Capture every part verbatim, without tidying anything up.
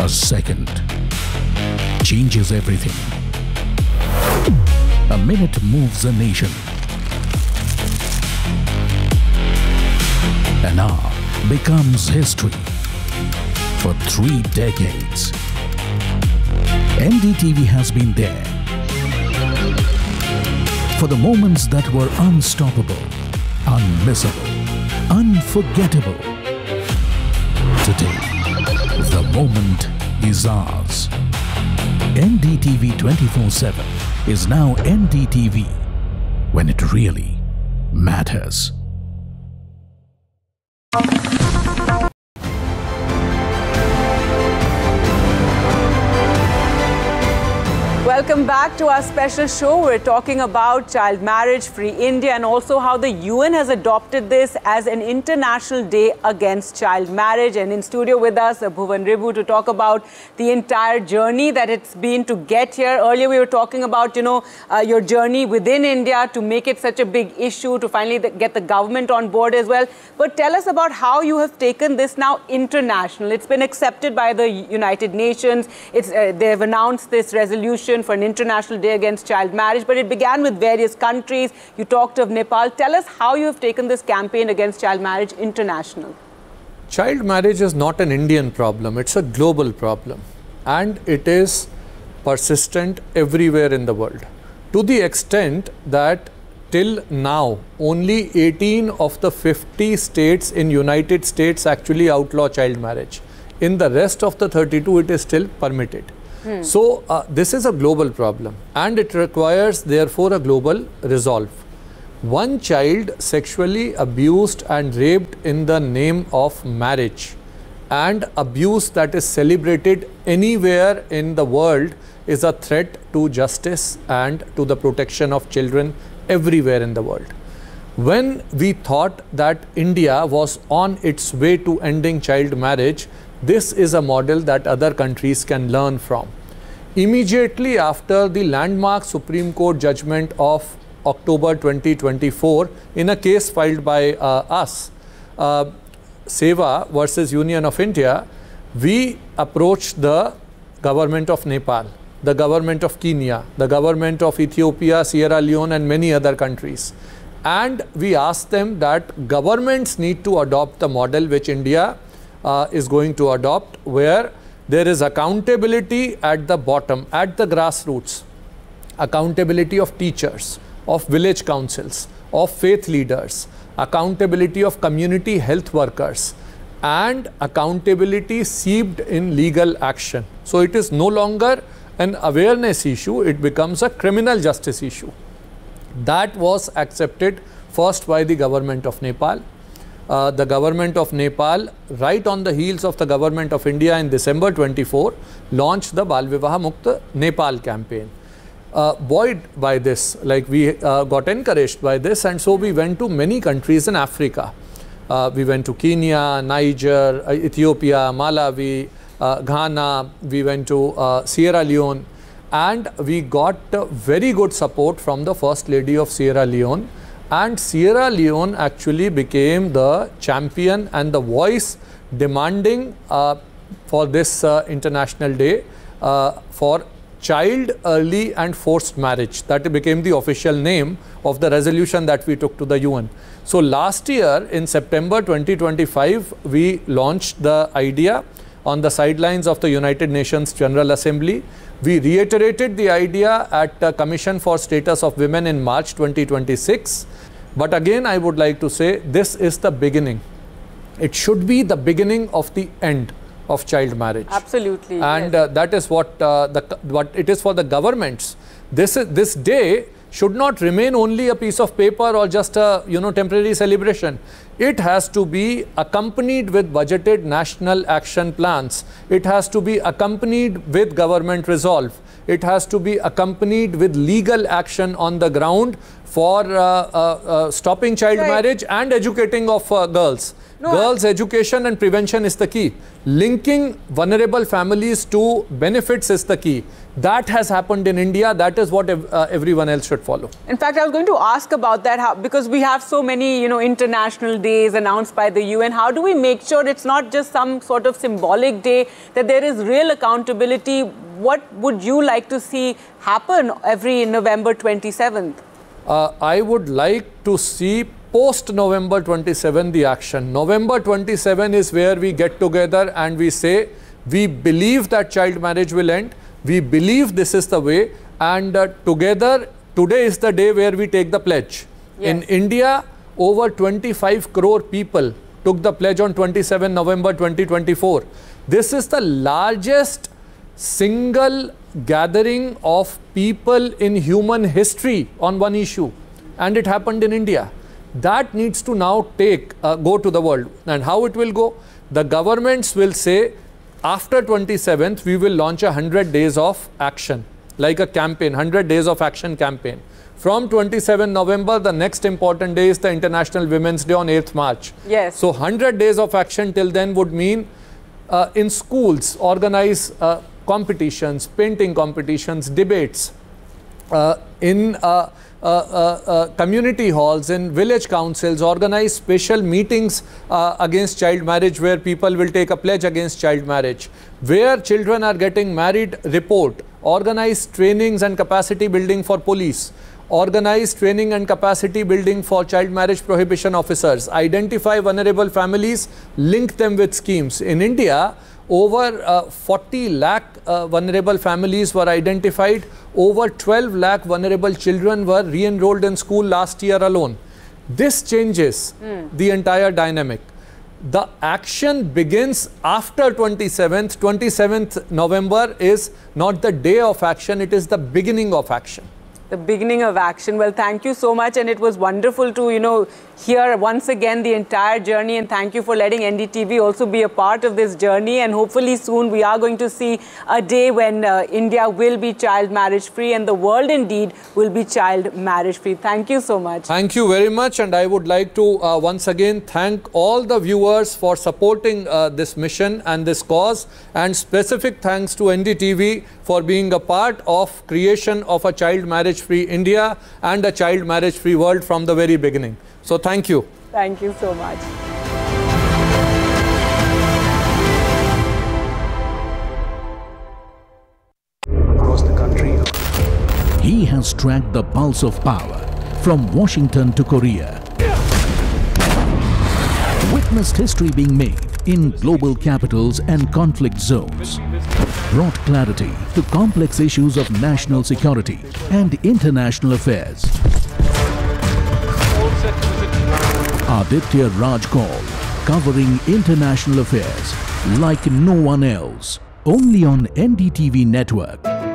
A second changes everything. A minute moves a nation. An hour becomes history. For three decades, N D T V has been there for the moments that were unstoppable, unmissable, unforgettable. Today, the moment is ours. N D T V twenty-four seven is now N D T V when it really matters. Welcome back to our special show. We're talking about child marriage, free India, and also how the U N has adopted this as an international day against child marriage. And in studio with us, Bhuvan Ribu, to talk about the entire journey that it's been to get here. Earlier, we were talking about, you know, uh, your journey within India to make it such a big issue, to finally th get the government on board as well. But tell us about how you have taken this now international. It's been accepted by the United Nations. It's, uh, they've announced this resolution for an International Day Against Child Marriage, but it began with various countries. You talked of Nepal. Tell us how you have taken this campaign against child marriage international. Child marriage is not an Indian problem, it's a global problem, and it is persistent everywhere in the world, to the extent that till now only eighteen of the fifty states in United States actually outlaw child marriage. In the rest of the thirty-two, it is still permitted. Hmm. So uh, this is a global problem, and it requires therefore a global resolve. One child sexually abused and raped in the name of marriage, and abuse that is celebrated anywhere in the world, is a threat to justice and to the protection of children everywhere in the world. When we thought that India was on its way to ending child marriage, this is a model that other countries can learn from. Immediately after the landmark Supreme Court judgment of October twenty twenty-four in a case filed by uh, us, uh, Seva versus Union of India, we approached the government of Nepal, the government of Kenya, the government of Ethiopia, Sierra Leone, and many other countries. And we asked them that governments need to adopt the model which India uh, is going to adopt, where there is accountability at the bottom, at the grassroots, accountability of teachers, of village councils, of faith leaders, accountability of community health workers, and accountability seeped in legal action. So it is no longer an awareness issue, it becomes a criminal justice issue. That was accepted first by the government of Nepal. Uh, the government of Nepal, right on the heels of the government of India in December twenty-four, launched the Bal Vivaha Mukt Nepal campaign. Uh, buoyed by this, like we uh, got encouraged by this, and so we went to many countries in Africa. Uh, we went to Kenya, Niger, uh, Ethiopia, Malawi, uh, Ghana, we went to uh, Sierra Leone, and we got uh, very good support from the First Lady of Sierra Leone. And Sierra Leone actually became the champion and the voice demanding uh, for this uh, International Day uh, for child early and forced marriage. That became the official name of the resolution that we took to the U N. So last year in September twenty twenty-five, we launched the idea on the sidelines of the United Nations General Assembly. We reiterated the idea at the Commission for Status of Women in March twenty twenty-six. But again, I would like to say this is the beginning. It should be the beginning of the end of child marriage. Absolutely. And yes. uh, that is what uh, the what it is for the governments. This is this day should not remain only a piece of paper or just a you know temporary celebration. It has to be accompanied with budgeted national action plans. It has to be accompanied with government resolve. It has to be accompanied with legal action on the ground for uh, uh, uh, stopping child right. marriage and educating of uh, girls. No, Girls' education and prevention is the key. Linking vulnerable families to benefits is the key. That has happened in India. That is what ev uh, everyone else should follow. In fact, I was going to ask about that how, because we have so many, you know, international days announced by the U N. How do we make sure it's not just some sort of symbolic day, that there is real accountability? What would you like to see happen every November twenty-seventh? Uh, I would like to see post-November twenty-seventh the action. November twenty-seventh is where we get together and we say, we believe that child marriage will end. We believe this is the way. And uh, together, today is the day where we take the pledge. Yes. In India, over twenty-five crore people took the pledge on twenty-seventh November twenty twenty-four. This is the largest single gathering of people in human history on one issue, and it happened in India. That needs to now take uh, go to the world. And how it will go? The governments will say, after twenty-seventh we will launch a hundred days of action, like a campaign, hundred days of action campaign. From twenty-seventh November, the next important day is the International Women's Day on eighth March. Yes. So one hundred days of action till then would mean uh, in schools organize uh, competitions, painting competitions, debates, uh, in uh, uh, uh, uh, community halls, in village councils, organize special meetings uh, against child marriage, where people will take a pledge against child marriage, where children are getting married, report, organize trainings and capacity building for police, organize training and capacity building for child marriage prohibition officers, identify vulnerable families, link them with schemes. In India, over uh, forty lakh uh, vulnerable families were identified. Over twelve lakh vulnerable children were re-enrolled in school last year alone. This changes mm. the entire dynamic. The action begins after twenty-seventh. twenty-seventh November is not the day of action, it is the beginning of action. The beginning of action. Well, thank you so much, and it was wonderful to, you know, hear once again the entire journey, and thank you for letting N D T V also be a part of this journey. And hopefully soon we are going to see a day when uh, India will be child marriage free, and the world indeed will be child marriage free. Thank you so much. Thank you very much, and I would like to uh, once again thank all the viewers for supporting uh, this mission and this cause, and specific thanks to N D T V for being a part of creation of a child marriage free India and a child marriage free world from the very beginning. So thank you. Thank you so much. Across the country, he has tracked the pulse of power from Washington to Korea. Witnessed history being made in global capitals and conflict zones. Brought clarity to complex issues of national security and international affairs. Aditya Raj Kaul, covering international affairs like no one else, only on N D T V network.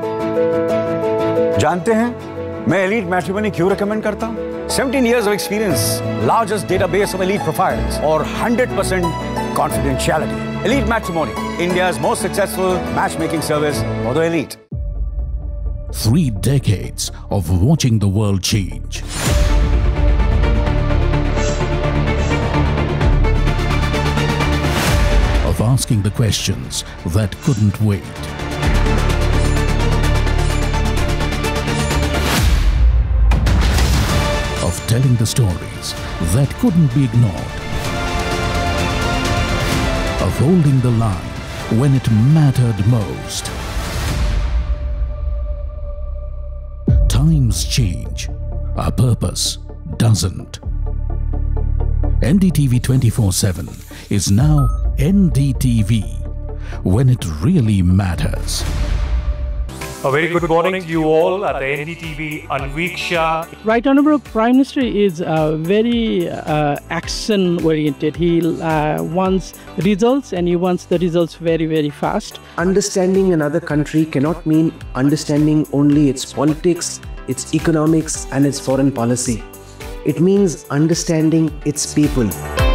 जानते हैं मैं Elite Matrimony क्यों recommend करता हूँ? seventeen years of experience, largest database of elite profiles, और one hundred percent confidentiality. Elite Matrimony, India's most successful matchmaking service for the elite. Three decades of watching the world change. Of asking the questions that couldn't wait. Of telling the stories that couldn't be ignored. Of holding the line when it mattered most. Times change, our purpose doesn't. N D T V twenty-four seven is now N D T V, when it really matters. A very good morning to you all at the N D T V Anveeksha. Right Honourable Prime Minister is uh, very uh, action-oriented. He uh, wants results, and he wants the results very, very fast. Understanding another country cannot mean understanding only its politics, its economics and its foreign policy. It means understanding its people.